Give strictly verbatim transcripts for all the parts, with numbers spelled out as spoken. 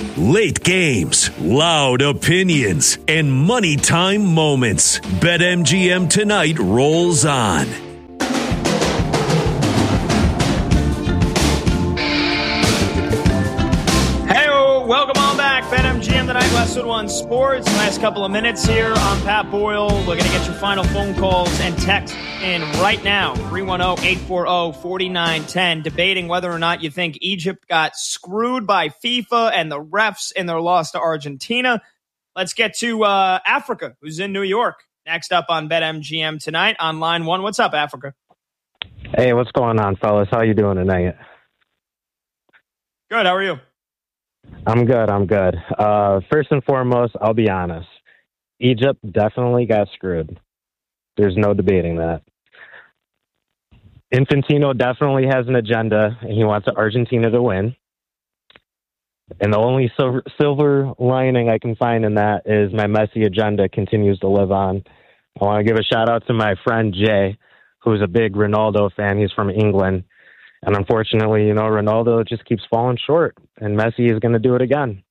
Late games, loud opinions, and money time moments. BetMGM tonight rolls on. Hey-o, welcome on back. BetMGM tonight, Westwood One Sports. Last couple of minutes here. I'm Pat Boyle. We're going to get your final phone calls and text in right now. three one zero, eight four zero, four nine one zero. Debating whether or not you think Egypt got screwed by FIFA and the refs in their loss to Argentina. Let's get to uh, Africa, who's in New York. Next up on BetMGM tonight on line one. What's up, Africa? Hey, what's going on, fellas? How you doing tonight? Good. How are you? I'm good. I'm good. Uh, first and foremost, I'll be honest. Egypt definitely got screwed. There's no debating that. Infantino definitely has an agenda, and he wants Argentina to win. And the only silver, silver lining I can find in that is my Messi agenda continues to live on. I want to give a shout out to my friend Jay, who's a big Ronaldo fan. He's from England. And unfortunately, you know, Ronaldo just keeps falling short, and Messi is going to do it again.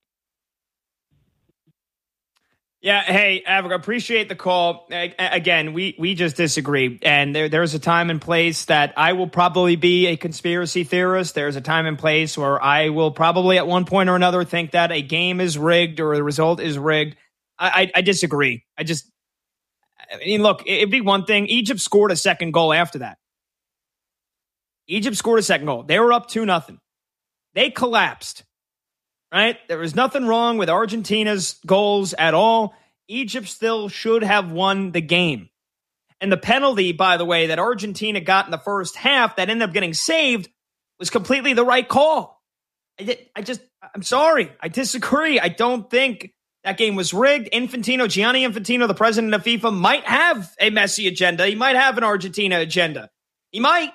Yeah, hey, Africa, appreciate the call. Again, we, we just disagree. And there there's a time and place that I will probably be a conspiracy theorist. There's a time and place where I will probably at one point or another think that a game is rigged or the result is rigged. I, I, I disagree. I just, I mean, look, it'd be one thing. Egypt scored a second goal after that. Egypt scored a second goal. They were up two nothing. They collapsed. Right? There was nothing wrong with Argentina's goals at all. Egypt still should have won the game. And the penalty, by the way, that Argentina got in the first half that ended up getting saved was completely the right call. I, did, I just, I'm sorry. I disagree. I don't think that game was rigged. Infantino, Gianni Infantino, the president of FIFA, might have a Messi agenda. He might have an Argentina agenda. He might.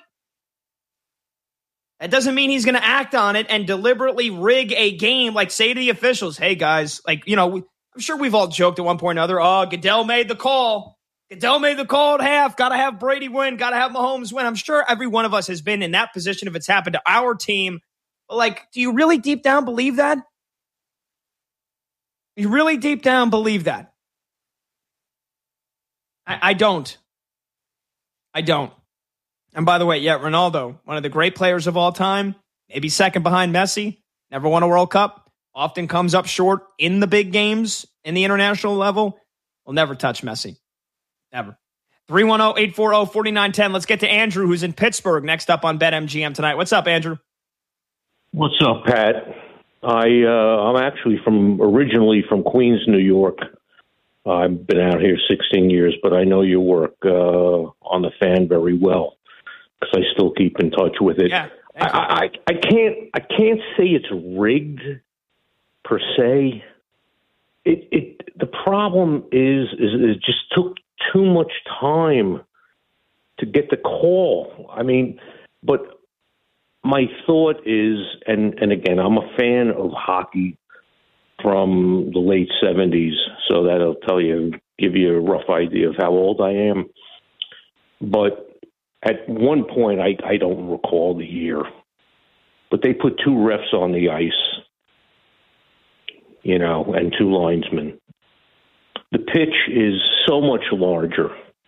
That doesn't mean he's going to act on it and deliberately rig a game, like say to the officials, hey, guys, like, you know, we, I'm sure we've all joked at one point or another, oh, Goodell made the call. Goodell made the call at half. Got to have Brady win. Got to have Mahomes win. I'm sure every one of us has been in that position if it's happened to our team. But, like, do you really deep down believe that? You really deep down believe that? I, I don't. I don't. And by the way, yeah, Ronaldo, one of the great players of all time, maybe second behind Messi, never won a World Cup, often comes up short in the big games in the international level, will never touch Messi. Never. three one zero, eight four zero, four nine one zero. Let's get to Andrew, who's in Pittsburgh, next up on BetMGM tonight. What's up, Andrew? What's up, Pat? I, uh, I'm actually from originally from Queens, New York. I've been out here sixteen years, but I know your work uh, on the Fan very well. I still keep in touch with it. Yeah, I, I, I can't I can't say it's rigged per se. It it the problem is is it just took too much time to get the call. I mean, but my thought is, and and again, I'm a fan of hockey from the late seventies, so that'll tell you, give you a rough idea of how old I am. But at one point, I, I don't recall the year, but they put two refs on the ice, you know, and two linesmen. The pitch is so much larger.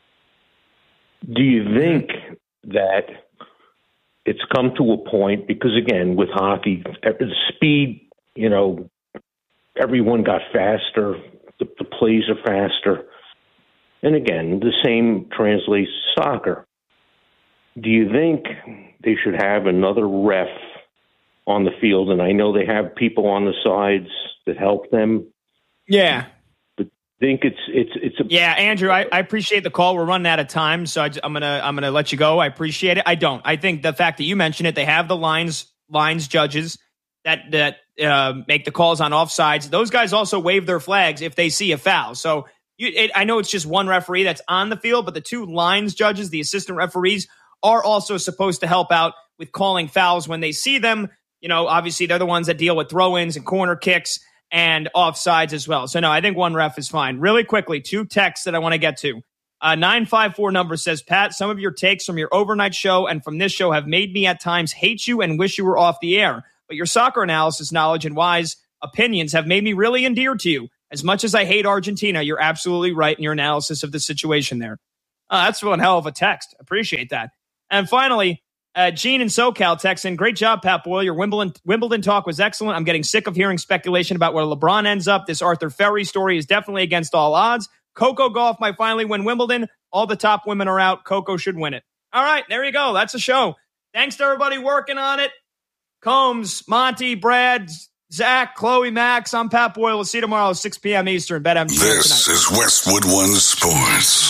Do you think that it's come to a point, because again, with hockey, at the speed, you know, everyone got faster, the, the plays are faster. And again, the same translates to soccer. Do you think they should have another ref on the field? And I know they have people on the sides that help them. Yeah. But think it's it's it's a Yeah, Andrew, I, I appreciate the call. We're running out of time, so I, I'm gonna I'm gonna let you go. I appreciate it. I don't. I think the fact that you mentioned it, they have the lines lines judges that that uh, make the calls on offsides. Those guys also wave their flags if they see a foul. So you, it, I know it's just one referee that's on the field, but the two lines judges, the assistant referees, are also supposed to help out with calling fouls when they see them. You know, obviously they're the ones that deal with throw-ins and corner kicks and offsides as well. So no, I think one ref is fine. Really quickly, two texts that I want to get to. Uh, nine five four number says, Pat, some of your takes from your overnight show and from this show have made me at times hate you and wish you were off the air. But your soccer analysis knowledge and wise opinions have made me really endeared to you. As much as I hate Argentina, you're absolutely right in your analysis of the situation there. Uh, that's one hell of a text. Appreciate that. And finally, uh, Gene in SoCal texts in, great job, Pat Boyle. Your Wimbledon Wimbledon talk was excellent. I'm getting sick of hearing speculation about where LeBron ends up. This Arthur Ferry story is definitely against all odds. Coco Gauff might finally win Wimbledon. All the top women are out. Coco should win it. All right, there you go. That's the show. Thanks to everybody working on it. Combs, Monty, Brad, Zach, Chloe, Max. I'm Pat Boyle. We'll see you tomorrow at six p.m. Eastern. BetMGM tonight. This is Westwood One Sports.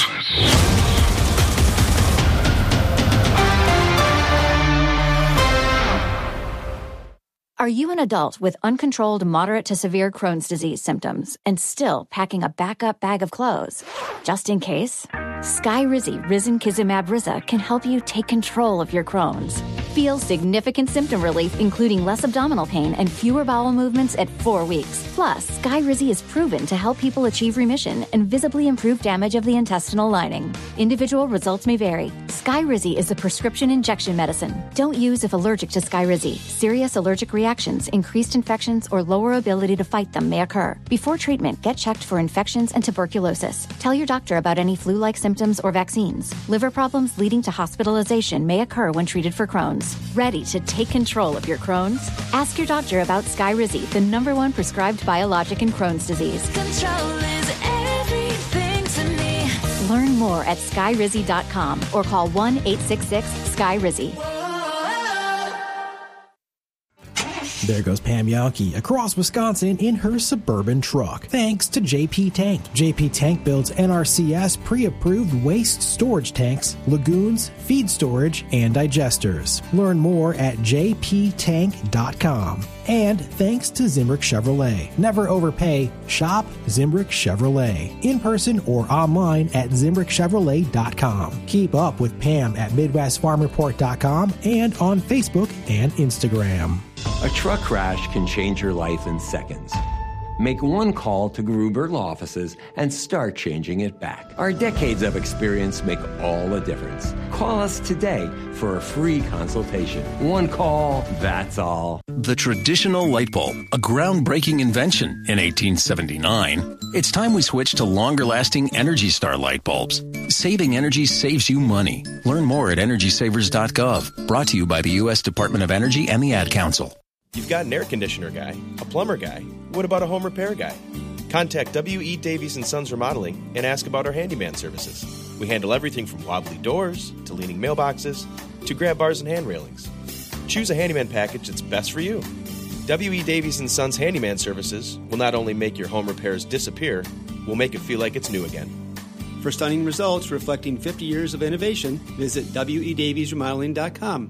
Are you an adult with uncontrolled moderate to severe Crohn's disease symptoms and still packing a backup bag of clothes? Just in case, Skyrizi Risankizumab Riza can help you take control of your Crohn's. Feel significant symptom relief, including less abdominal pain and fewer bowel movements at four weeks. Plus, Skyrizi is proven to help people achieve remission and visibly improve damage of the intestinal lining. Individual results may vary. Skyrizi is a prescription injection medicine. Don't use if allergic to Skyrizi. Serious allergic reactions, increased infections, or lower ability to fight them may occur. Before treatment, get checked for infections and tuberculosis. Tell your doctor about any flu-like symptoms or vaccines. Liver problems leading to hospitalization may occur when treated for Crohn's. Ready to take control of your Crohn's? Ask your doctor about Skyrizi, the number one prescribed biologic in Crohn's disease. Control is everything to me. Learn more at skyrizi dot com or call one eight six six Skyrizi. There goes Pam Yonke across Wisconsin in her Suburban truck. Thanks to J P Tank. J P Tank builds N R C S pre-approved waste storage tanks, lagoons, feed storage, and digesters. Learn more at j p tank dot com. And thanks to Zimrick Chevrolet. Never overpay. Shop Zimrick Chevrolet. In person or online at zimrick chevrolet dot com. Keep up with Pam at midwest farm report dot com and on Facebook and Instagram. A truck crash can change your life in seconds. Make one call to Gruber Law Offices and start changing it back. Our decades of experience make all the difference. Call us today for a free consultation. One call, that's all. The traditional light bulb, a groundbreaking invention in eighteen seventy-nine. It's time we switch to longer-lasting Energy Star light bulbs. Saving energy saves you money. Learn more at energy savers dot gov. Brought to you by the U S Department of Energy and the Ad Council. You've got an air conditioner guy, a plumber guy. What about a home repair guy? Contact W E. Davies and Sons Remodeling and ask about our handyman services. We handle everything from wobbly doors to leaning mailboxes to grab bars and hand railings. Choose a handyman package that's best for you. W E. Davies and Sons Handyman Services will not only make your home repairs disappear, we'll make it feel like it's new again. For stunning results reflecting fifty years of innovation, visit W E Davies Remodeling dot com.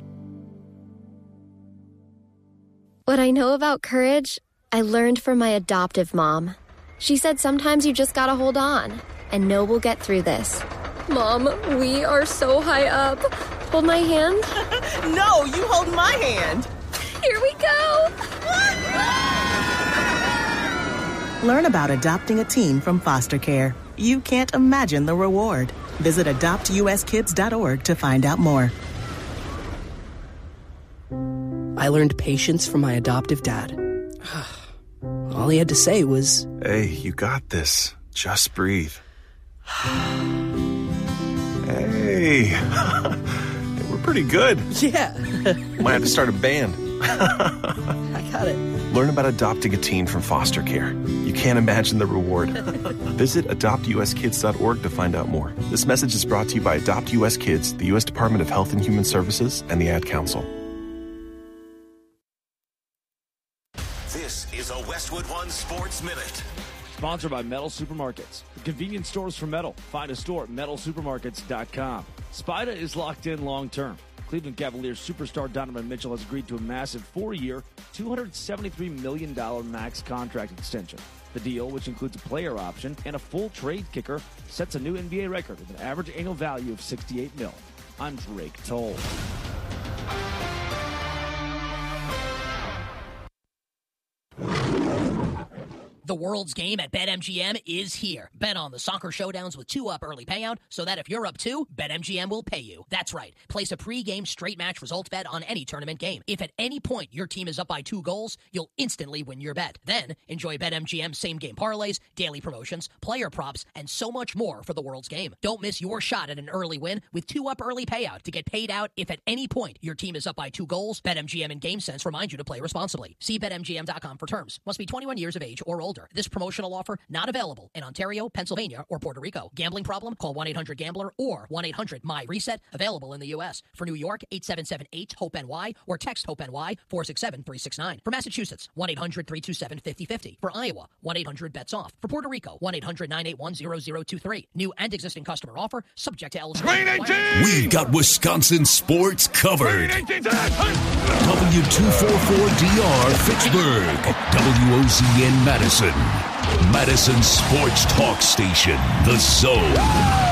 What I know about courage, I learned from my adoptive mom. She said sometimes you just gotta hold on and know we'll get through this. Mom, we are so high up. Hold my hand. No, you hold my hand. Here we go. Learn about adopting a teen from foster care. You can't imagine the reward. Visit adopt u s kids dot org to find out more. I learned patience from my adoptive dad. All he had to say was, "Hey, you got this. Just breathe." Hey, we're pretty good. Yeah. Might have to start a band. I got it. Learn about adopting a teen from foster care. You can't imagine the reward. Visit adopt u s kids dot org to find out more. This message is brought to you by Adopt U S Kids, the U S Department of Health and Human Services, and the Ad Council. This is a Westwood One Sports Minute. Sponsored by Metal Supermarkets, the convenience stores for metal. Find a store at metal supermarkets dot com. Spida is locked in long-term. Cleveland Cavaliers superstar Donovan Mitchell has agreed to a massive four-year, two hundred seventy-three million dollars max contract extension. The deal, which includes a player option and a full trade kicker, sets a new N B A record with an average annual value of sixty-eight mil. I'm Drake Toll. The world's game at BetMGM is here. Bet on the soccer showdowns with two-up early payout so that if you're up two, BetMGM will pay you. That's right. Place a pre-game straight match results bet on any tournament game. If at any point your team is up by two goals, you'll instantly win your bet. Then enjoy BetMGM's same-game parlays, daily promotions, player props, and so much more for the world's game. Don't miss your shot at an early win with two-up early payout to get paid out if at any point your team is up by two goals. BetMGM and GameSense remind you to play responsibly. See Bet M G M dot com for terms. Must be twenty-one years of age or older. This promotional offer not available in Ontario, Pennsylvania, or Puerto Rico. Gambling problem? Call one eight hundred gambler or one eight hundred M Y reset. Available in the U S. For New York, eight seven seven eight hope N Y or text HOPE-NY four six seven three six nine. For Massachusetts, one eight hundred three two seven five zero five zero. For Iowa, one eight hundred bets off. For Puerto Rico, one eight hundred nine eight one zero zero two three. New and existing customer offer, subject to eligibility. We've got Wisconsin sports covered. W two forty-four D R Fitchburg. W O Z N Madison. Madison Sports Talk Station. The Zone.